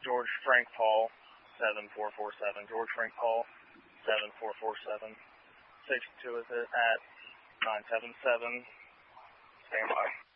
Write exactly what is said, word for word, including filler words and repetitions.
George Frank Paul, seven four four seven. George Frank Paul, seven four four seven. six two is it at nine seven seven. Stand by.